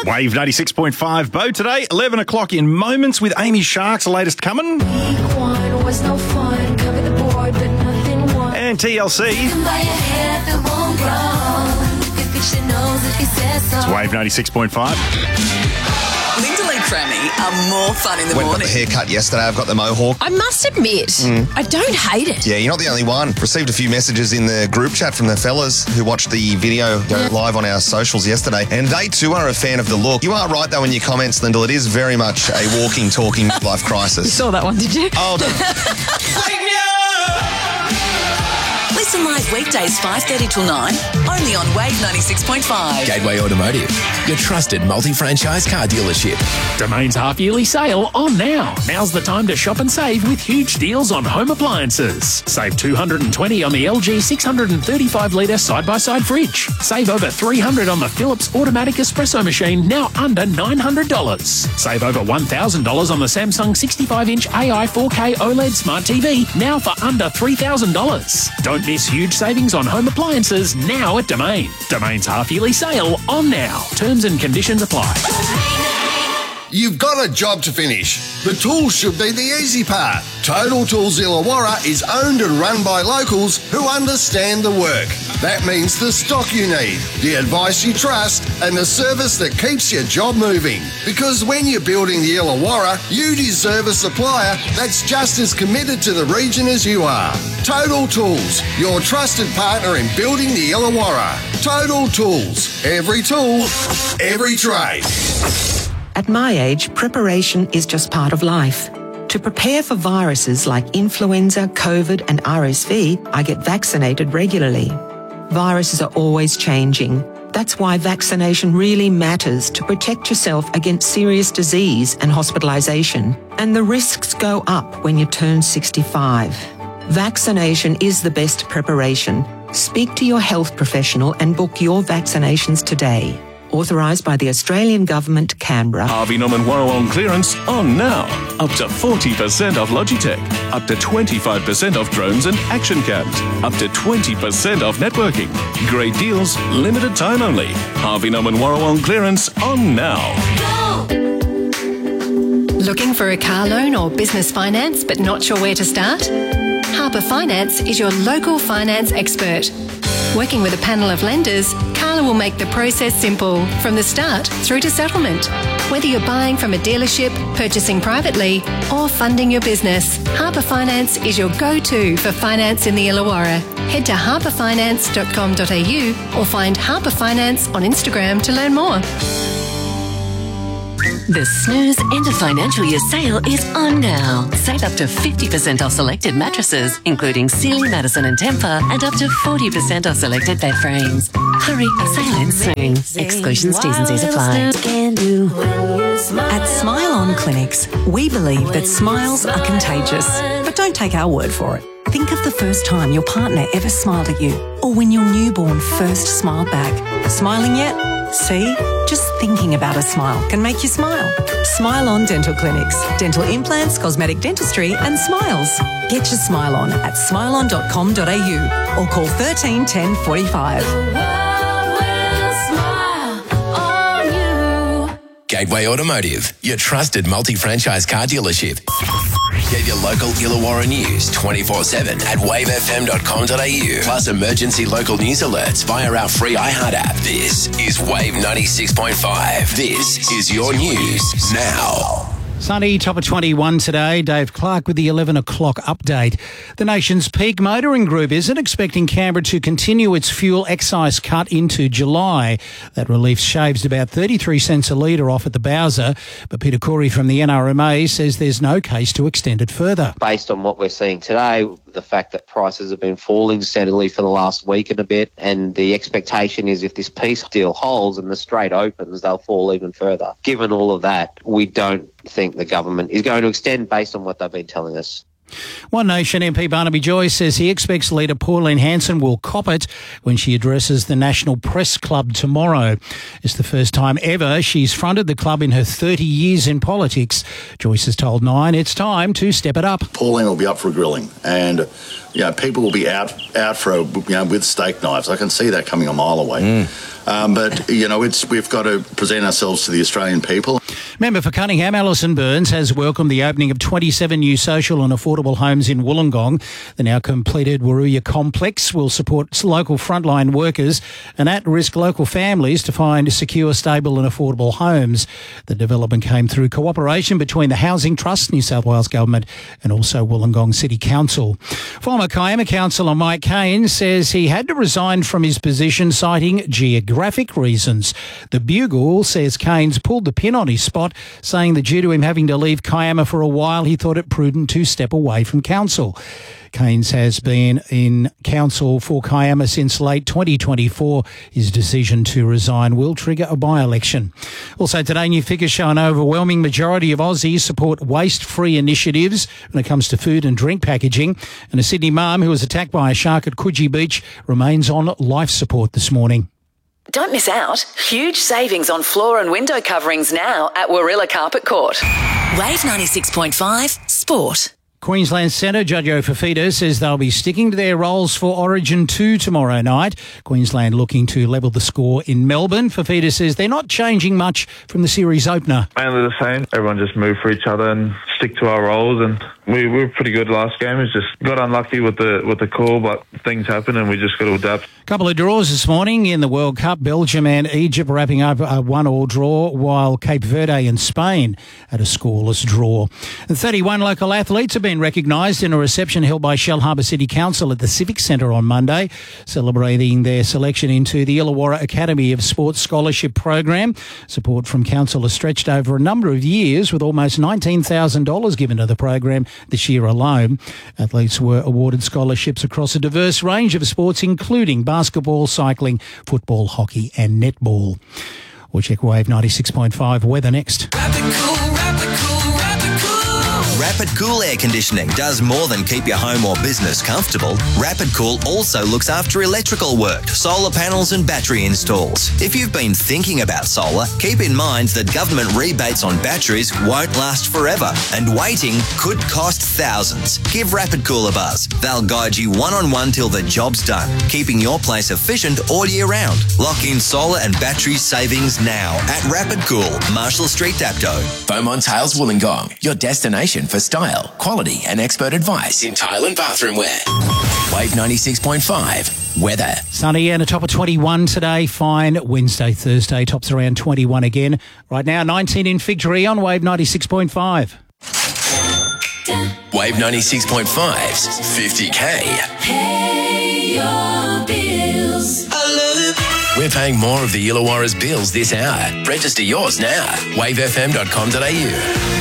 Wave 96.5 Bo today, 11 o'clock in moments with Amy Shark's latest coming. Was no fun, cover the board, but nothing won. And TLC. It's Wave 96.5. Linda Lee Crammy are more fun in the Went morning. got the haircut yesterday. I've got the mohawk. I must admit, I don't hate it. Yeah, you're not the only one. Received a few messages in the group chat from the fellas who watched the video go live on our socials yesterday, and they too are a fan of the look. You are right, though, in your comments, Lyndall. It is very much a walking, talking life crisis. You saw that one, did you? Oh, Listen live weekdays 5:30 till 9, only on Wave 96.5. Gateway Automotive, your trusted multi-franchise car dealership. Domain's half-yearly sale on now. Now's the time to shop and save with huge deals on home appliances. Save $220 on the LG 635-litre side-by-side fridge. Save over $300 on the Philips automatic espresso machine, now under $900. Save over $1,000 on the Samsung 65-inch AI 4K OLED Smart TV, now for under $3,000. Don't miss huge savings on home appliances now at Domain. Domain's half-yearly sale on now. Terms and conditions apply. You've got a job to finish. The tools should be the easy part. Total Tools Illawarra is owned and run by locals who understand the work. That means the stock you need, the advice you trust, and the service that keeps your job moving. Because when you're building the Illawarra, you deserve a supplier that's just as committed to the region as you are. Total Tools, your trusted partner in building the Illawarra. Total Tools, every tool, every trade. At my age, preparation is just part of life. To prepare for viruses like influenza, COVID, and RSV, I get vaccinated regularly. Viruses are always changing. That's why vaccination really matters to protect yourself against serious disease and hospitalisation. And the risks go up when you turn 65. Vaccination is the best preparation. Speak to your health professional and book your vaccinations today. Authorised by the Australian Government, Canberra. Harvey Norman Warrawong clearance on now. Up to 40% off Logitech. Up to 25% off drones and action cams. Up to 20% off networking. Great deals, limited time only. Harvey Norman Warrawong clearance on now. Looking for a car loan or business finance but not sure where to start? Harper Finance is your local finance expert. Working with a panel of lenders, Carla will make the process simple from the start through to settlement. Whether you're buying from a dealership, purchasing privately, or funding your business, Harper Finance is your go-to for finance in the Illawarra. Head to harperfinance.com.au or find Harper Finance on Instagram to learn more. The Snooze End of Financial Year sale is on now. Save up to 50% off selected mattresses, including Sealy, Madison and Tempur, and up to 40% off selected bed frames. Hurry, sale ends soon. Exclusions, T's and C's apply. At Smile On Clinics, we believe that smiles are contagious. But don't take our word for it. Think of the first time your partner ever smiled at you, or when your newborn first smiled back. Smiling yet? See? Just thinking about a smile can make you smile. Smile On Dental Clinics. Dental implants, cosmetic dentistry and smiles. Get your smile on at smileon.com.au or call 13 10 45. Gateway Automotive, your trusted multi-franchise car dealership. Get your local Illawarra news 24/7 at wavefm.com.au. Plus emergency local news alerts via our free iHeart app. This is Wave 96.5. This is your news now. Sunny, top of 21 today. Dave Clark with the 11 o'clock update. The nation's peak motoring group isn't expecting Canberra to continue its fuel excise cut into July. That relief shaves about 33 cents a litre off at the Bowser. But Peter Corey from the NRMA says there's no case to extend it further. Based on what we're seeing today, the fact that prices have been falling steadily for the last week and a bit, and the expectation is if this peace deal holds and the Strait opens, they'll fall even further. Given all of that, we don't think the government is going to extend based on what they've been telling us. One Nation MP Barnaby Joyce says he expects leader Pauline Hanson will cop it when she addresses the National Press Club tomorrow. It's the first time ever she's fronted the club in her 30 years in politics. Joyce has told Nine it's time to step it up. Pauline will be up for grilling, and people will be out for with steak knives. I can see that coming a mile away. But we've got to present ourselves to the Australian people. Member for Cunningham, Alison Burns, has welcomed the opening of 27 new social and affordable homes in Wollongong. The now completed Waruya complex will support local frontline workers and at-risk local families to find secure, stable and affordable homes. The development came through cooperation between the Housing Trust, New South Wales Government and also Wollongong City Council. Former Kiama councillor Mike Kane says he had to resign from his position citing geographic reasons. The Bugle says Kane's pulled the pin on his spot, saying that due to him having to leave Kiama for a while, he thought it prudent to step away from council. Keynes has been in council for Kiama since late 2024. His decision to resign will trigger a by-election. Also today, new figures show an overwhelming majority of Aussies support waste-free initiatives when it comes to food and drink packaging. And a Sydney mum who was attacked by a shark at Coogee Beach remains on life support this morning. Don't miss out. Huge savings on floor and window coverings now at Warilla Carpet Court. Wave 96.5 Sport. Queensland Centre Jojo Fafita says they'll be sticking to their roles for Origin 2 tomorrow night. Queensland looking to level the score in Melbourne. Fafita says they're not changing much from the series opener. Mainly the same. Everyone just move for each other and stick to our roles, and we were pretty good last game. It's just got unlucky with the call, but things happen and we just got to adapt. Couple of draws this morning in the World Cup. Belgium and Egypt wrapping up a 1-1 draw, while Cape Verde and Spain had a scoreless draw. And 31 local athletes have been recognised in a reception held by Shellharbour City Council at the Civic Centre on Monday, celebrating their selection into the Illawarra Academy of Sports Scholarship Program. Support from Council has stretched over a number of years, with almost $19,000 given to the program this year alone. Athletes were awarded scholarships across a diverse range of sports, including basketball, cycling, football, hockey and netball. We'll check Wave 96.5 weather next. Rapid Cool Air Conditioning does more than keep your home or business comfortable. Rapid Cool also looks after electrical work, solar panels and battery installs. If you've been thinking about solar, keep in mind that government rebates on batteries won't last forever, and waiting could cost thousands. Give Rapid Cool a buzz. They'll guide you one-on-one till the job's done, keeping your place efficient all year round. Lock in solar and battery savings now at Rapid Cool, Marshall Street, Dapto. Beaumont Tiles Wollongong, your destination for style, quality and expert advice in tile and bathroom wear. Wave 96.5 weather. Sunny and a top of 21 today. Fine Wednesday, Thursday. Tops around 21 again. Right now 19 in Victory on Wave 96.5. Wave 96.5's 50K. Pay your bills. We're paying more of the Illawarra's bills this hour. Register yours now. wavefm.com.au.